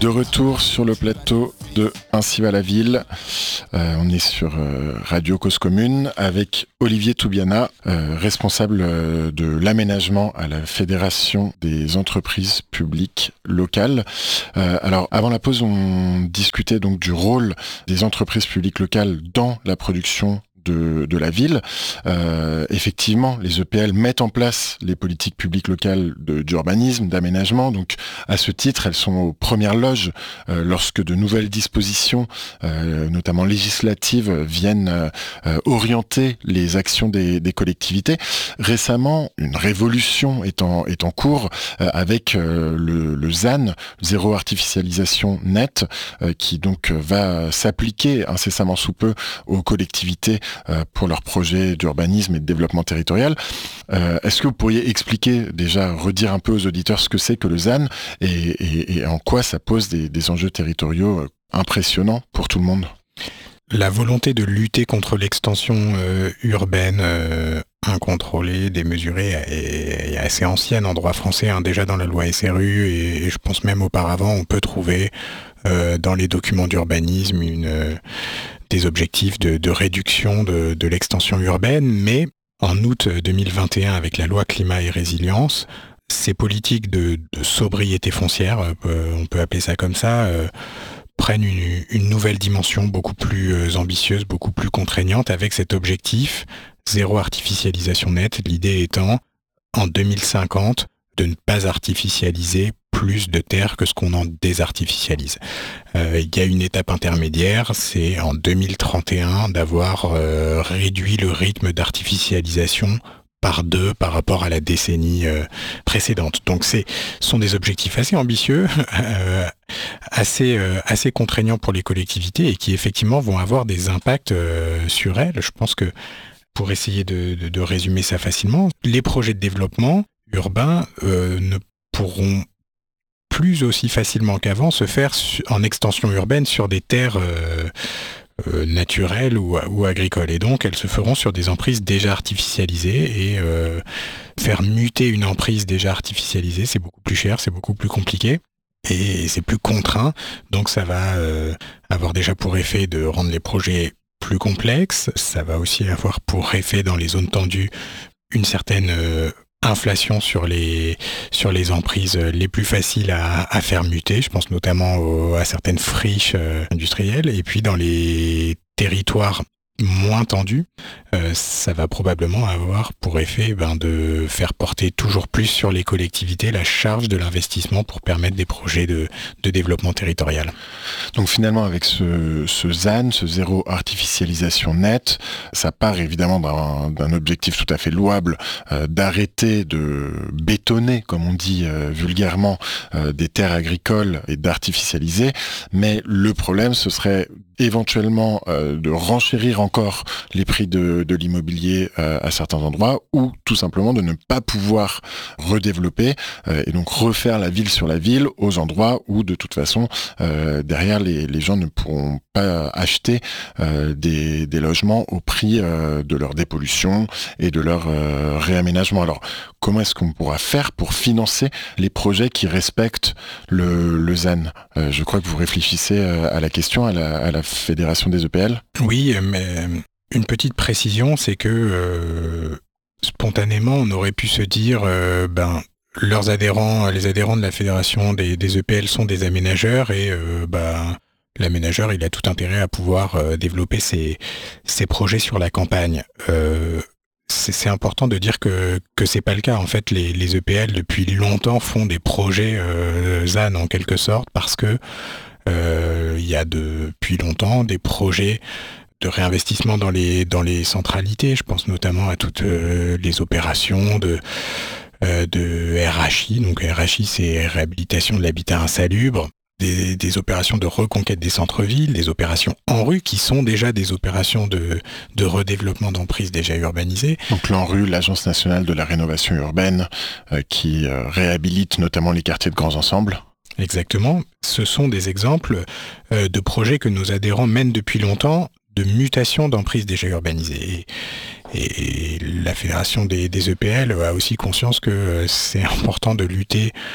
De retour sur le plateau de Ainsi va la ville. On est sur Radio Cause Commune avec Olivier Toubiana, responsable de l'aménagement à la Fédération des entreprises publiques locales. Alors avant la pause, on discutait donc du rôle des entreprises publiques locales dans la production de la ville. Effectivement, les EPL mettent en place les politiques publiques locales d'urbanisme, d'aménagement. Donc, à ce titre, elles sont aux premières loges lorsque de nouvelles dispositions, notamment législatives, viennent orienter les actions des collectivités. Récemment, une révolution est en cours avec le ZAN, zéro artificialisation nette, qui donc va s'appliquer incessamment sous peu aux collectivités pour leurs projets d'urbanisme et de développement territorial. Est-ce que vous pourriez expliquer, déjà, redire un peu aux auditeurs ce que c'est que le ZAN et en quoi ça pose des enjeux territoriaux impressionnants pour tout le monde ? La volonté de lutter contre l'extension urbaine incontrôlée, démesurée est assez ancienne en droit français, déjà dans la loi SRU et je pense même auparavant, on peut trouver dans les documents d'urbanisme des objectifs de réduction de l'extension urbaine, mais en août 2021, avec la loi Climat et Résilience, ces politiques de sobriété foncière, on peut appeler ça comme ça, prennent une nouvelle dimension beaucoup plus ambitieuse, beaucoup plus contraignante, avec cet objectif zéro artificialisation nette, l'idée étant, en 2050, de ne pas artificialiser plus de terre que ce qu'on en désartificialise. Il y a une étape intermédiaire, c'est en 2031 d'avoir réduit le rythme d'artificialisation par 2 par rapport à la décennie précédente. Donc ce sont des objectifs assez ambitieux, assez contraignants pour les collectivités et qui effectivement vont avoir des impacts sur elles. Je pense que pour essayer de résumer ça facilement, les projets de développement urbain ne pourront plus aussi facilement qu'avant se faire en extension urbaine sur des terres naturelles ou agricoles. Et donc, elles se feront sur des emprises déjà artificialisées et faire muter une emprise déjà artificialisée, c'est beaucoup plus cher, c'est beaucoup plus compliqué et c'est plus contraint. Donc, ça va avoir déjà pour effet de rendre les projets plus complexes. Ça va aussi avoir pour effet dans les zones tendues une certaine inflation sur les emprises les plus faciles à faire muter. Je pense notamment à certaines friches industrielles. Et puis dans les territoires moins tendus, ça va probablement avoir pour effet de faire porter toujours plus sur les collectivités la charge de l'investissement pour permettre des projets de développement territorial. Donc finalement, avec ce ZAN, ce zéro artificialisation nette, ça part évidemment d'un objectif tout à fait louable d'arrêter de bétonner, comme on dit vulgairement, des terres agricoles et d'artificialiser, mais le problème, ce serait éventuellement de renchérir encore les prix de l'immobilier à certains endroits ou tout simplement de ne pas pouvoir redévelopper et donc refaire la ville sur la ville aux endroits où de toute façon derrière les gens ne pourront pas acheter des logements au prix de leur dépollution et de leur réaménagement. Alors comment est-ce qu'on pourra faire pour financer les projets qui respectent le ZAN ? Je crois que vous réfléchissez à la question, à la Fédération des EPL. Oui, mais une petite précision, c'est que spontanément, on aurait pu se dire, les adhérents de la Fédération des EPL sont des aménageurs et l'aménageur, il a tout intérêt à pouvoir développer ses projets sur la campagne. C'est important de dire que c'est pas le cas. En fait, les EPL depuis longtemps font des projets ZAN en quelque sorte parce que il y a depuis longtemps des projets de réinvestissement dans les centralités. Je pense notamment à toutes les opérations de RHI. Donc RHI, c'est réhabilitation de l'habitat insalubre. Des opérations de reconquête des centres-villes, des opérations ANRU qui sont déjà des opérations de redéveloppement d'emprises déjà urbanisées. Donc l'ANRU, l'Agence nationale de la rénovation urbaine, qui réhabilite notamment les quartiers de grands ensembles. Exactement. Ce sont des exemples de projets que nos adhérents mènent depuis longtemps, de mutation d'emprises déjà urbanisées. Et la Fédération des EPL a aussi conscience que c'est important de lutter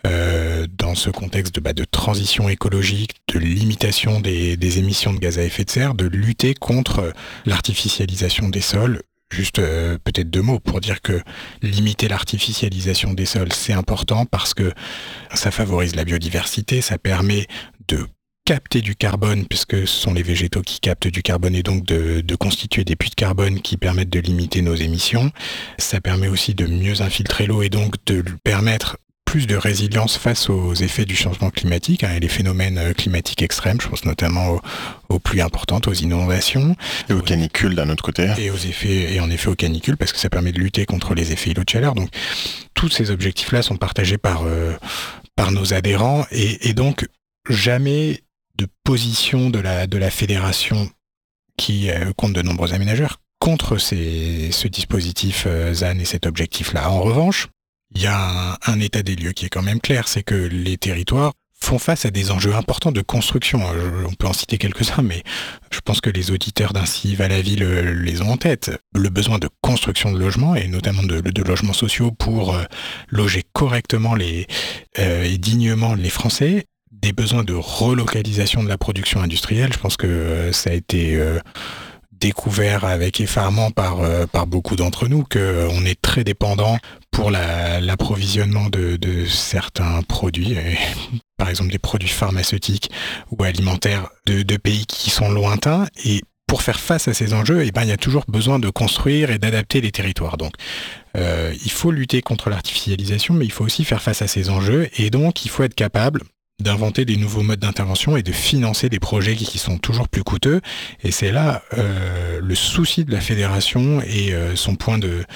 dans ce contexte de transition écologique, de limitation des émissions de gaz à effet de serre, de lutter contre l'artificialisation des sols. Juste peut-être 2 mots pour dire que limiter l'artificialisation des sols, c'est important parce que ça favorise la biodiversité, ça permet de capter du carbone, puisque ce sont les végétaux qui captent du carbone, et donc de constituer des puits de carbone qui permettent de limiter nos émissions. Ça permet aussi de mieux infiltrer l'eau et donc de permettre plus de résilience face aux effets du changement climatique et les phénomènes climatiques extrêmes. Je pense notamment aux pluies importantes, aux inondations. Et aux canicules d'un autre côté. Et en effet aux canicules, parce que ça permet de lutter contre les effets îlots de chaleur. Donc tous ces objectifs-là sont partagés par nos adhérents et donc jamais de position de la fédération qui compte de nombreux aménageurs contre ce dispositif ZAN et cet objectif-là. En revanche, il y a un état des lieux qui est quand même clair, c'est que les territoires font face à des enjeux importants de construction. On peut en citer quelques-uns, mais je pense que les auditeurs d'Ainsi va la ville les ont en tête. Le besoin de construction de logements, et notamment de logements sociaux pour loger correctement et dignement les Français. Des besoins de relocalisation de la production industrielle. Je pense que ça a été découvert avec effarement par beaucoup d'entre nous, qu'on est très dépendant pour l'approvisionnement de certains produits, par exemple des produits pharmaceutiques ou alimentaires de pays qui sont lointains. Et pour faire face à ces enjeux, il y a toujours besoin de construire et d'adapter les territoires. Donc, il faut lutter contre l'artificialisation, mais il faut aussi faire face à ces enjeux. Et donc, il faut être capable d'inventer des nouveaux modes d'intervention et de financer des projets qui sont toujours plus coûteux. Et c'est là le souci de la fédération et son point de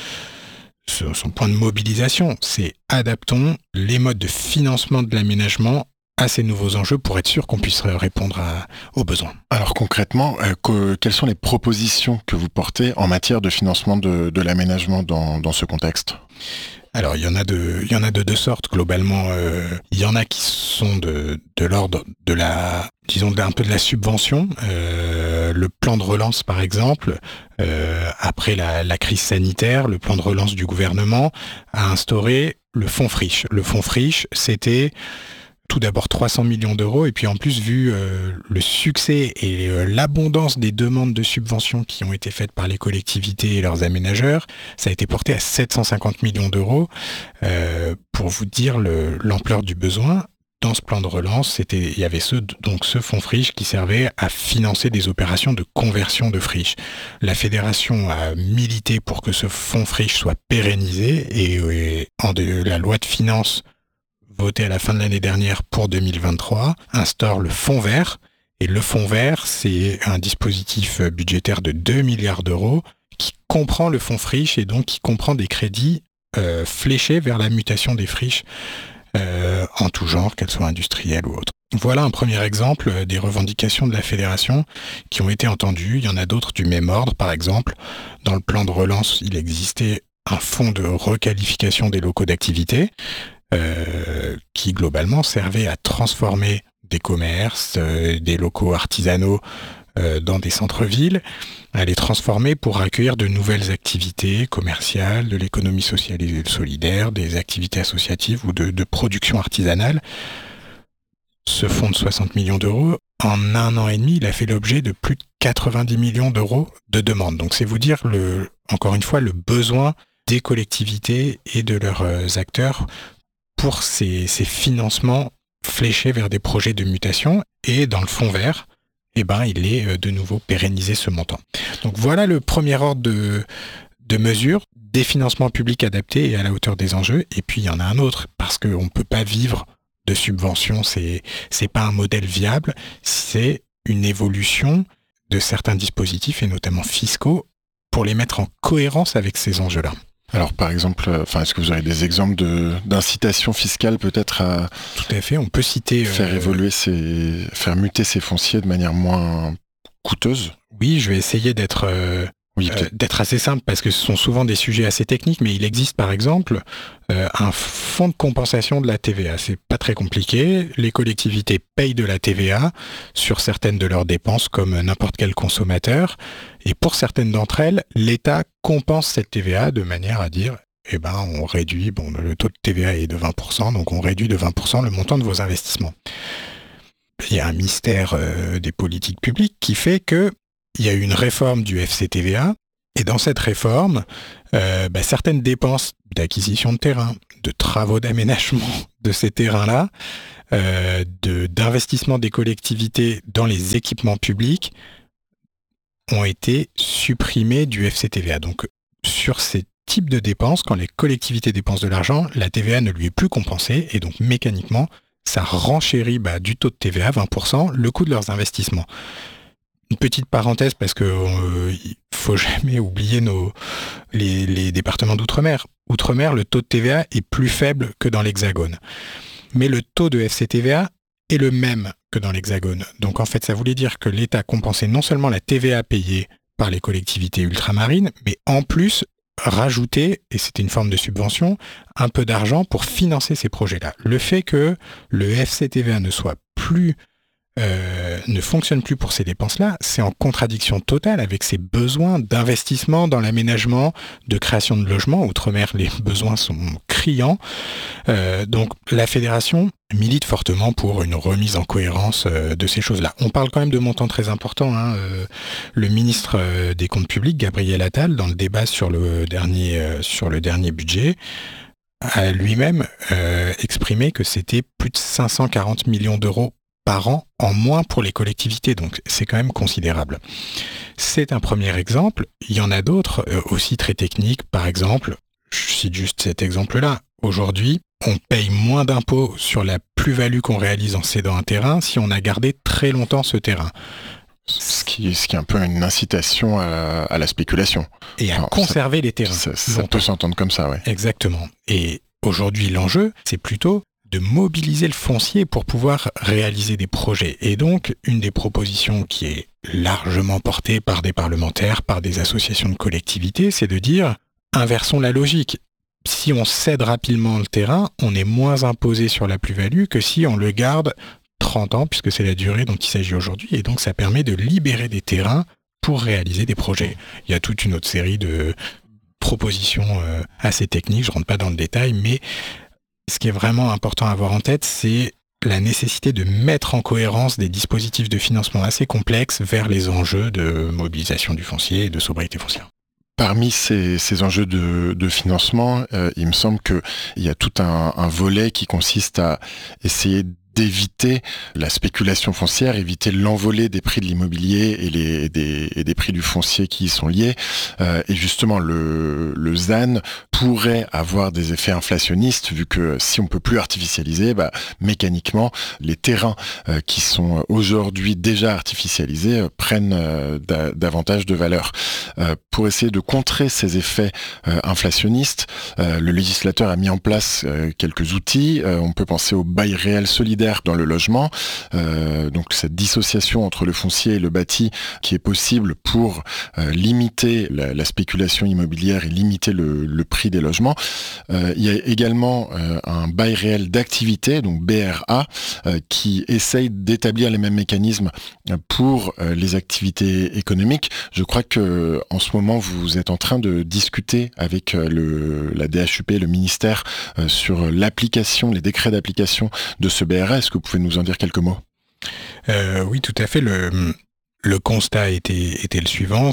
mobilisation. C'est adaptons les modes de financement de l'aménagement à ces nouveaux enjeux pour être sûr qu'on puisse répondre aux besoins. Alors concrètement, quelles sont les propositions que vous portez en matière de financement de l'aménagement dans ce contexte ? Alors, il y en a de 2 sortes, globalement. Il y en a qui sont de l'ordre de un peu de la subvention. Le plan de relance, par exemple, après la crise sanitaire, le plan de relance du gouvernement a instauré le fonds friche. Le fonds friche, c'était tout d'abord 300 millions d'euros, et puis en plus, vu le succès et l'abondance des demandes de subventions qui ont été faites par les collectivités et leurs aménageurs, ça a été porté à 750 millions d'euros. Pour vous dire l'ampleur du besoin, dans ce plan de relance, il y avait ce fonds friche qui servait à financer des opérations de conversion de friche. La fédération a milité pour que ce fonds friche soit pérennisé, et la loi de finances voté à la fin de l'année dernière pour 2023, instaure le fonds vert. Et le fonds vert, c'est un dispositif budgétaire de 2 milliards d'euros qui comprend le fonds friche et donc qui comprend des crédits fléchés vers la mutation des friches en tout genre, qu'elles soient industrielles ou autres. Voilà un premier exemple des revendications de la fédération qui ont été entendues. Il y en a d'autres du même ordre. Par exemple, dans le plan de relance, il existait un fonds de requalification des locaux d'activité qui globalement servait à transformer des commerces, des locaux artisanaux dans des centres-villes, à les transformer pour accueillir de nouvelles activités commerciales, de l'économie sociale et solidaire, des activités associatives ou de production artisanale. Ce fonds de 60 millions d'euros, en 1 an et demi, il a fait l'objet de plus de 90 millions d'euros de demandes. Donc c'est vous dire, encore une fois, le besoin des collectivités et de leurs acteurs pour ces financements fléchés vers des projets de mutation. Et dans le fonds vert, il est de nouveau pérennisé ce montant. Donc voilà le premier ordre de mesures, des financements publics adaptés et à la hauteur des enjeux. Et puis il y en a un autre, parce qu'on ne peut pas vivre de subventions, c'est pas un modèle viable, c'est une évolution de certains dispositifs, et notamment fiscaux, pour les mettre en cohérence avec ces enjeux-là. Alors par exemple, est-ce que vous aurez des exemples d'incitation fiscale peut-être à... Tout à fait, on peut citer... faire muter ces fonciers de manière moins coûteuse? Oui, je vais essayer d'être assez simple, parce que ce sont souvent des sujets assez techniques, mais il existe par exemple un fonds de compensation de la TVA. C'est pas très compliqué. Les collectivités payent de la TVA sur certaines de leurs dépenses comme n'importe quel consommateur. Et pour certaines d'entre elles, l'État compense cette TVA de manière à dire on réduit, le taux de TVA est de 20%, donc on réduit de 20% le montant de vos investissements. Il y a un mystère des politiques publiques qui fait qu'il y a eu une réforme du FCTVA, et dans cette réforme, certaines dépenses d'acquisition de terrain, de travaux d'aménagement de ces terrains-là, d'investissement des collectivités dans les équipements publics ont été supprimées du FCTVA. Donc, sur ces types de dépenses, quand les collectivités dépensent de l'argent, la TVA ne lui est plus compensée et donc mécaniquement, ça renchérit du taux de TVA, 20%, le coût de leurs investissements. Une petite parenthèse parce que il faut jamais oublier les départements d'outre-mer. Outre-mer, le taux de TVA est plus faible que dans l'Hexagone. Mais le taux de FCTVA est le même que dans l'Hexagone. Donc en fait, ça voulait dire que l'État compensait non seulement la TVA payée par les collectivités ultramarines, mais en plus rajouter, et c'était une forme de subvention, un peu d'argent pour financer ces projets-là. Le fait que le FCTVA ne fonctionne plus pour ces dépenses-là, c'est en contradiction totale avec ses besoins d'investissement dans l'aménagement, de création de logements. Outre-mer, les besoins sont criants. Donc la fédération milite fortement pour une remise en cohérence de ces choses-là. On parle quand même de montants très importants. Le ministre des Comptes publics, Gabriel Attal, dans le débat sur le dernier budget, a lui-même exprimé que c'était plus de 540 millions d'euros par an en moins pour les collectivités, donc c'est quand même considérable. C'est un premier exemple, il y en a d'autres aussi très techniques, par exemple, je cite juste cet exemple-là, aujourd'hui, on paye moins d'impôts sur la plus-value qu'on réalise en cédant un terrain si on a gardé très longtemps ce terrain. Ce qui est un peu une incitation à la spéculation. Et à conserver les terrains. Ça peut s'entendre comme ça, ouais. Exactement. Et aujourd'hui, l'enjeu, c'est plutôt de mobiliser le foncier pour pouvoir réaliser des projets. Et donc, une des propositions qui est largement portée par des parlementaires, par des associations de collectivités, c'est de dire, inversons la logique. Si on cède rapidement le terrain, on est moins imposé sur la plus-value que si on le garde 30 ans, puisque c'est la durée dont il s'agit aujourd'hui. Et donc, ça permet de libérer des terrains pour réaliser des projets. Il y a toute une autre série de propositions assez techniques, je ne rentre pas dans le détail, mais ce qui est vraiment important à avoir en tête, c'est la nécessité de mettre en cohérence des dispositifs de financement assez complexes vers les enjeux de mobilisation du foncier et de sobriété foncière. Parmi ces enjeux de financement, il me semble qu'il y a tout un volet qui consiste à essayer d'éviter la spéculation foncière, éviter l'envolée des prix de l'immobilier et des prix du foncier qui y sont liés. Et justement, le ZAN pourrait avoir des effets inflationnistes, vu que si on peut plus artificialiser, mécaniquement, les terrains qui sont aujourd'hui déjà artificialisés prennent davantage de valeur. Pour essayer de contrer ces effets inflationnistes, le législateur a mis en place quelques outils. On peut penser au bail réel solidaire dans le logement, donc cette dissociation entre le foncier et le bâti qui est possible pour limiter la spéculation immobilière et limiter le prix des logements. Il y a également un bail réel d'activité, donc BRA, qui essaye d'établir les mêmes mécanismes pour les activités économiques. Je crois que en ce moment vous êtes en train de discuter avec la DHUP, le ministère, sur l'application, les décrets d'application de ce BRA. Est-ce que vous pouvez nous en dire quelques mots ? Oui, tout à fait. Le constat était le suivant,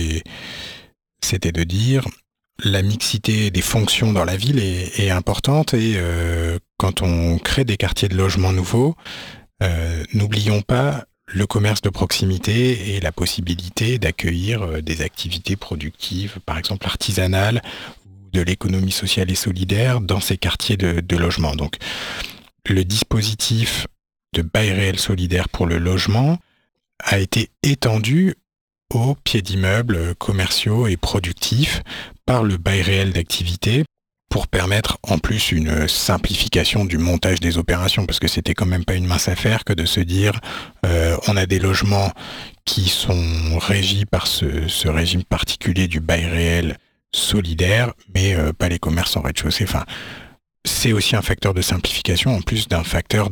c'était de dire la mixité des fonctions dans la ville est importante et quand on crée des quartiers de logement nouveaux, n'oublions pas le commerce de proximité et la possibilité d'accueillir des activités productives, par exemple artisanales, ou de l'économie sociale et solidaire dans ces quartiers de logement. Donc, le dispositif de bail réel solidaire pour le logement a été étendu aux pieds d'immeubles commerciaux et productifs par le bail réel d'activité pour permettre en plus une simplification du montage des opérations, parce que c'était quand même pas une mince affaire que de se dire on a des logements qui sont régis par ce régime particulier du bail réel solidaire, mais pas les commerces en rez-de-chaussée. Enfin, c'est aussi un facteur de simplification, en plus d'un facteur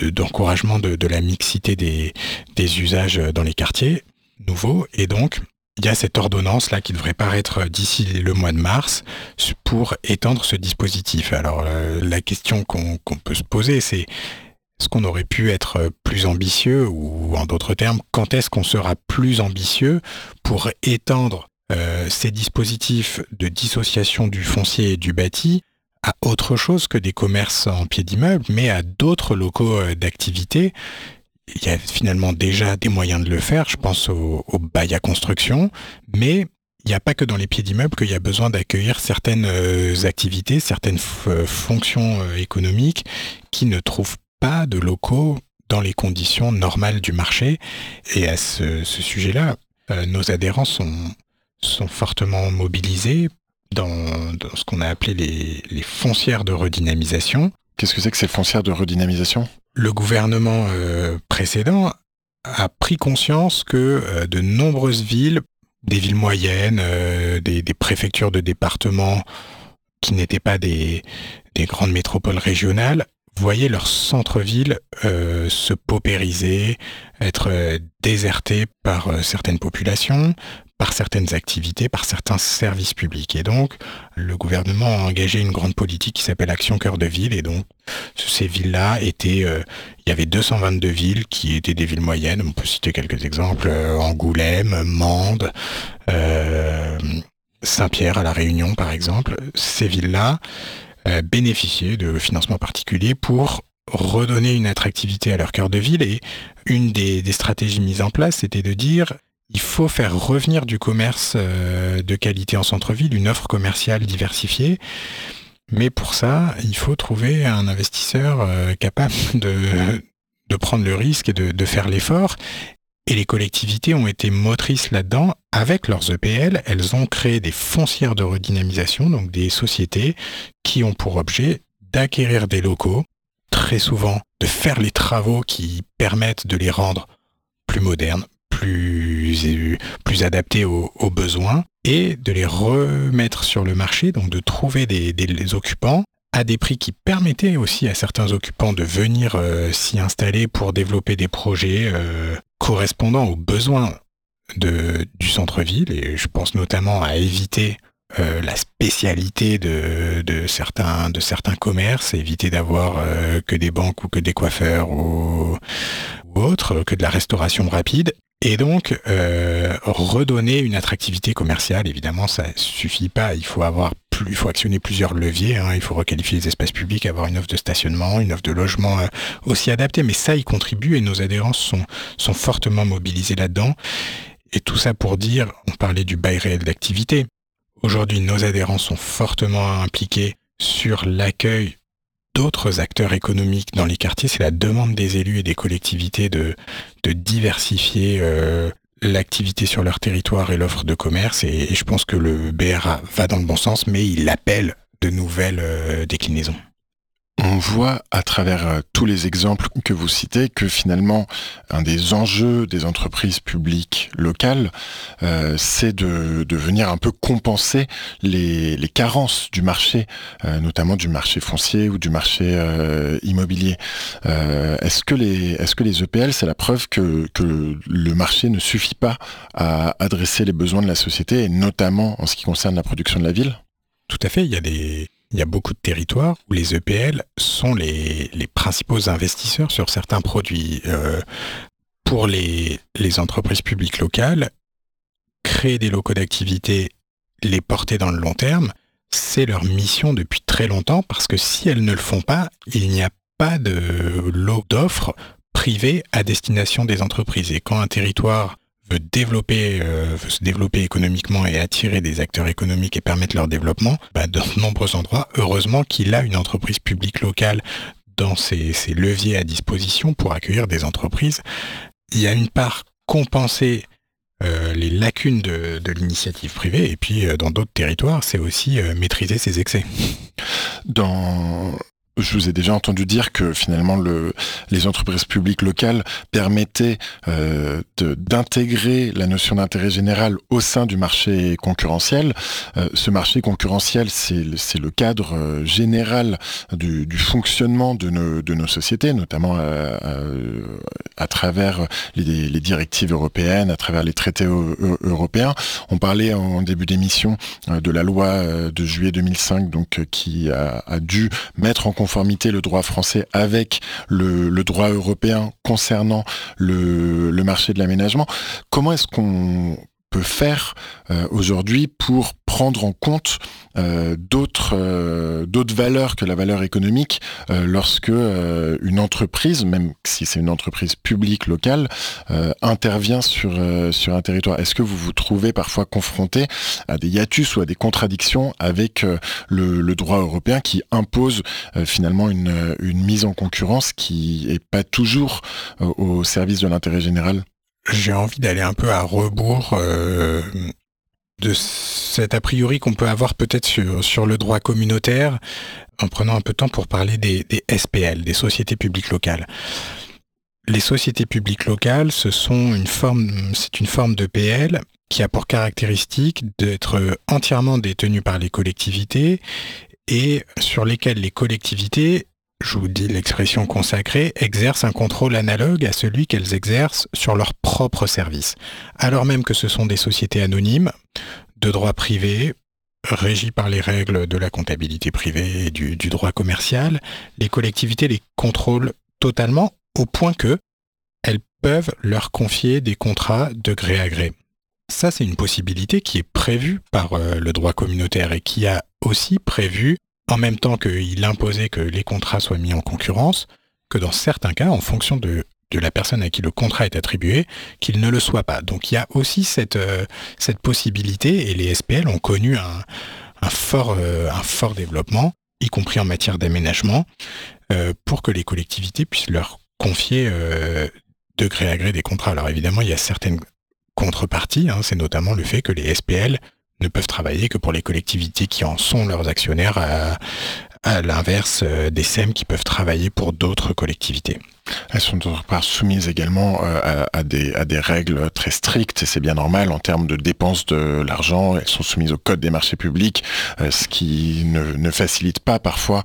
d'encouragement de la mixité des usages dans les quartiers nouveaux. Et donc, il y a cette ordonnance-là qui devrait paraître d'ici le mois de mars pour étendre ce dispositif. Alors, la question qu'on peut se poser, c'est est-ce qu'on aurait pu être plus ambitieux ou, en d'autres termes, quand est-ce qu'on sera plus ambitieux pour étendre ces dispositifs de dissociation du foncier et du bâti à autre chose que des commerces en pied d'immeuble, mais à d'autres locaux d'activité. Il y a finalement déjà des moyens de le faire, je pense au bail à construction, mais il n'y a pas que dans les pieds d'immeuble qu'il y a besoin d'accueillir certaines activités, certaines fonctions économiques qui ne trouvent pas de locaux dans les conditions normales du marché. Et à ce sujet-là, nos adhérents sont fortement mobilisés dans ce qu'on a appelé les foncières de redynamisation. Qu'est-ce que c'est que ces foncières de redynamisation ? Le gouvernement précédent a pris conscience que de nombreuses villes, des villes moyennes, des préfectures de départements qui n'étaient pas des grandes métropoles régionales, voyaient leur centre-ville se paupériser, être déserté par certaines populations, par certaines activités, par certains services publics. Et donc, le gouvernement a engagé une grande politique qui s'appelle Action Cœur de Ville. Et donc, ces villes-là étaient... il y avait 222 villes qui étaient des villes moyennes. On peut citer quelques exemples. Angoulême, Mende, Saint-Pierre à La Réunion, par exemple. Ces villes-là bénéficiaient de financements particuliers pour redonner une attractivité à leur cœur de ville. Et une des stratégies mises en place, c'était de dire... Il faut faire revenir du commerce de qualité en centre-ville, une offre commerciale diversifiée. Mais pour ça, il faut trouver un investisseur capable de prendre le risque et de faire l'effort. Et les collectivités ont été motrices là-dedans. Avec leurs EPL, elles ont créé des foncières de redynamisation, donc des sociétés qui ont pour objet d'acquérir des locaux, très souvent de faire les travaux qui permettent de les rendre plus modernes, plus adaptés aux besoins, et de les remettre sur le marché, donc de trouver des occupants à des prix qui permettaient aussi à certains occupants de venir s'y installer pour développer des projets correspondant aux besoins du centre-ville. Et je pense notamment à éviter la spécialité de certains commerces, éviter d'avoir que des banques ou que des coiffeurs ou autres, que de la restauration rapide. Et donc, redonner une attractivité commerciale, évidemment, ça suffit pas. Il faut actionner plusieurs leviers. Il faut requalifier les espaces publics, avoir une offre de stationnement, une offre de logement aussi adaptée. Mais ça y contribue et nos adhérents sont fortement mobilisés là-dedans. Et tout ça pour dire, on parlait du bail réel d'activité. Aujourd'hui, nos adhérents sont fortement impliqués sur l'accueil d'autres acteurs économiques dans les quartiers. C'est la demande des élus et des collectivités de diversifier l'activité sur leur territoire et l'offre de commerce. Et je pense que le BRA va dans le bon sens, mais il appelle de nouvelles déclinaisons. On voit à travers tous les exemples que vous citez que finalement, un des enjeux des entreprises publiques locales, c'est de venir un peu compenser les carences du marché, notamment du marché foncier ou du marché immobilier. Est-ce que les EPL, c'est la preuve que le marché ne suffit pas à adresser les besoins de la société, et notamment en ce qui concerne la production de la ville ? Tout à fait, il y a beaucoup de territoires où les EPL sont les principaux investisseurs sur certains produits. Pour les entreprises publiques locales, créer des locaux d'activité, les porter dans le long terme, c'est leur mission depuis très longtemps, parce que si elles ne le font pas, il n'y a pas de lot d'offres privées à destination des entreprises. Et quand un territoire veut se développer économiquement et attirer des acteurs économiques et permettre leur développement, dans de nombreux endroits, heureusement qu'il a une entreprise publique locale dans ses leviers à disposition pour accueillir des entreprises. Il y a une part compenser les lacunes de l'initiative privée, et puis dans d'autres territoires, c'est aussi maîtriser ses excès. Je vous ai déjà entendu dire que finalement les entreprises publiques locales permettaient d'intégrer la notion d'intérêt général au sein du marché concurrentiel. Ce marché concurrentiel, c'est le cadre général du fonctionnement de nos sociétés, notamment à travers les directives européennes, à travers les traités européens. On parlait en début d'émission de la loi de juillet 2005, donc qui a dû mettre en conformité le droit français avec le droit européen concernant le marché de l'aménagement. Comment est-ce qu'on peut faire aujourd'hui pour prendre en compte d'autres valeurs que la valeur économique lorsque une entreprise, même si c'est une entreprise publique locale, intervient sur un territoire? Est-ce que vous vous trouvez parfois confronté à des hiatus ou à des contradictions avec le droit européen qui impose finalement une mise en concurrence qui n'est pas toujours au service de l'intérêt général? J'ai envie d'aller un peu à rebours de cet a priori qu'on peut avoir peut-être sur le droit communautaire, en prenant un peu de temps pour parler des SPL, des sociétés publiques locales. Les sociétés publiques locales, c'est une forme de PL qui a pour caractéristique d'être entièrement détenue par les collectivités et sur lesquelles les collectivités, je vous dis l'expression consacrée, exercent un contrôle analogue à celui qu'elles exercent sur leurs propres services. Alors même que ce sont des sociétés anonymes, de droit privé, régies par les règles de la comptabilité privée et du droit commercial, les collectivités les contrôlent totalement au point que elles peuvent leur confier des contrats de gré à gré. Ça, c'est une possibilité qui est prévue par le droit communautaire et qui a aussi prévu, en même temps qu'il imposait que les contrats soient mis en concurrence, que dans certains cas, en fonction de la personne à qui le contrat est attribué, qu'il ne le soit pas. Donc il y a aussi cette possibilité, et les SPL ont connu un fort développement, y compris en matière d'aménagement, pour que les collectivités puissent leur confier de gré à gré des contrats. Alors évidemment, il y a certaines contreparties, c'est notamment le fait que les SPL ne peuvent travailler que pour les collectivités qui en sont leurs actionnaires, à l'inverse des SEM qui peuvent travailler pour d'autres collectivités. Elles sont d'autre part soumises également à des règles très strictes, et c'est bien normal en termes de dépenses de l'argent. Elles sont soumises au code des marchés publics, ce qui ne facilite pas parfois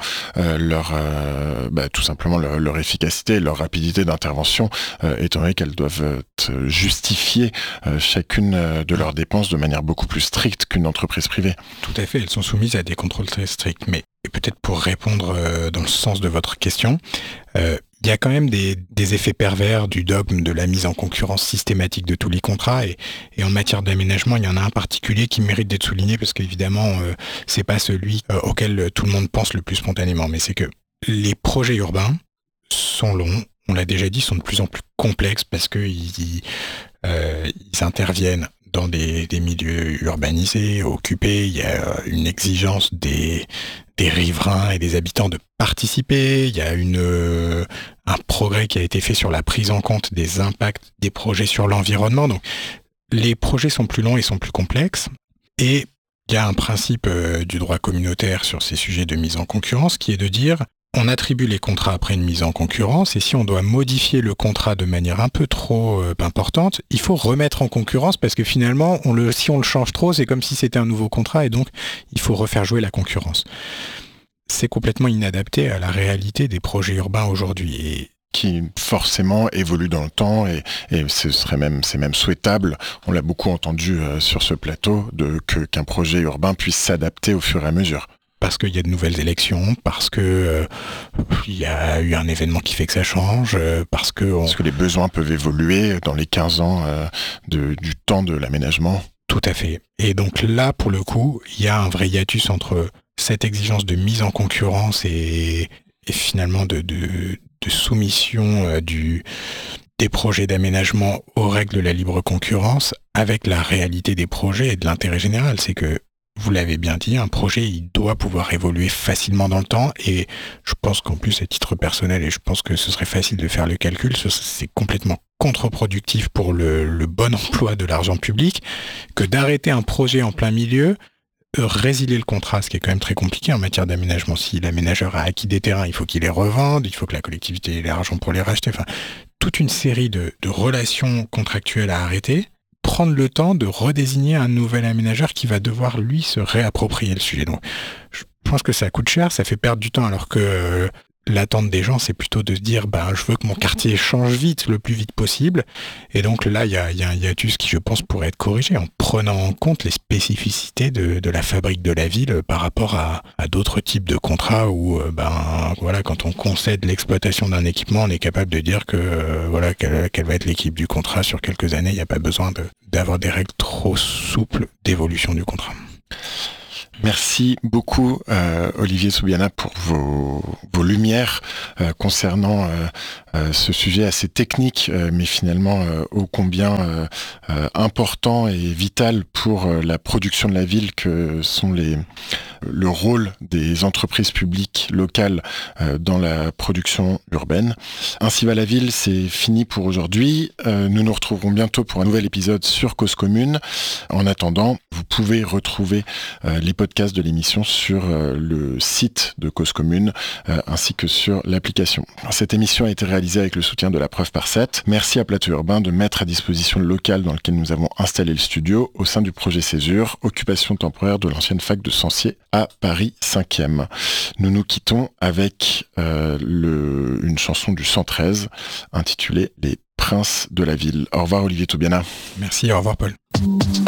tout simplement leur efficacité, leur rapidité d'intervention, étant donné qu'elles doivent justifier chacune de leurs dépenses de manière beaucoup plus stricte qu'une entreprise privée. Tout à fait, elles sont soumises à des contrôles très stricts. Mais peut-être pour répondre dans le sens de votre question, il y a quand même des effets pervers du dogme de la mise en concurrence systématique de tous les contrats, et en matière d'aménagement, il y en a un particulier qui mérite d'être souligné parce qu'évidemment, c'est pas celui auquel tout le monde pense le plus spontanément, mais c'est que les projets urbains sont longs, on l'a déjà dit, sont de plus en plus complexes parce qu'ils interviennent dans des milieux urbanisés, occupés. Il y a une exigence des riverains et des habitants de participer. Il y a un progrès qui a été fait sur la prise en compte des impacts des projets sur l'environnement. Donc, les projets sont plus longs et sont plus complexes. Et il y a un principe du droit communautaire sur ces sujets de mise en concurrence qui est de dire on attribue les contrats après une mise en concurrence, et si on doit modifier le contrat de manière un peu trop importante, il faut remettre en concurrence parce que finalement, si on le change trop, c'est comme si c'était un nouveau contrat, et donc il faut refaire jouer la concurrence. C'est complètement inadapté à la réalité des projets urbains aujourd'hui. Et qui forcément évolue dans le temps, et c'est même souhaitable, on l'a beaucoup entendu sur ce plateau, qu'un projet urbain puisse s'adapter au fur et à mesure. Parce qu'il y a de nouvelles élections, parce que il y a eu un événement qui fait que ça change, parce que les besoins peuvent évoluer dans les 15 ans du temps de l'aménagement. Tout à fait. Et donc là, pour le coup, il y a un vrai hiatus entre cette exigence de mise en concurrence et finalement de soumission des projets d'aménagement aux règles de la libre concurrence avec la réalité des projets et de l'intérêt général. C'est que, vous l'avez bien dit, un projet, il doit pouvoir évoluer facilement dans le temps, et je pense qu'en plus, à titre personnel, et je pense que ce serait facile de faire le calcul, c'est complètement contre-productif pour le bon emploi de l'argent public que d'arrêter un projet en plein milieu résilier le contrat, ce qui est quand même très compliqué en matière d'aménagement. Si l'aménageur a acquis des terrains, il faut qu'il les revende, il faut que la collectivité ait l'argent pour les racheter. Enfin, toute une série de relations contractuelles à arrêter. Prendre le temps de redésigner un nouvel aménageur qui va devoir, lui, se réapproprier le sujet. Donc, je pense que ça coûte cher, ça fait perdre du temps, alors que l'attente des gens, c'est plutôt de se dire je veux que mon quartier change vite, le plus vite possible. Et donc là, il y a un hiatus qui, je pense, pourrait être corrigé en prenant en compte les spécificités de la fabrique de la ville par rapport à d'autres types de contrats où, quand on concède l'exploitation d'un équipement, on est capable de dire que quelle va être l'équipe du contrat sur quelques années. Il n'y a pas besoin d'avoir des règles trop souples d'évolution du contrat. Merci beaucoup Olivier Soubiana pour vos lumières concernant ce sujet assez technique mais finalement ô combien important et vital pour la production de la ville que sont le rôle des entreprises publiques locales dans la production urbaine. Ainsi va la ville, c'est fini pour aujourd'hui. Nous nous retrouverons bientôt pour un nouvel épisode sur Cause Commune. En attendant, vous pouvez retrouver les podcasts de l'émission sur le site de Cause Commune ainsi que sur l'application. Cette émission a été réalisée avec le soutien de la Preuve par 7. Merci à Plateau Urbain de mettre à disposition le local dans lequel nous avons installé le studio au sein du projet Césure, occupation temporaire de l'ancienne fac de Sancier à Paris 5e. Nous nous quittons avec une chanson du 113 intitulée Les Princes de la Ville. Au revoir Olivier Toubiana. Merci, au revoir Paul.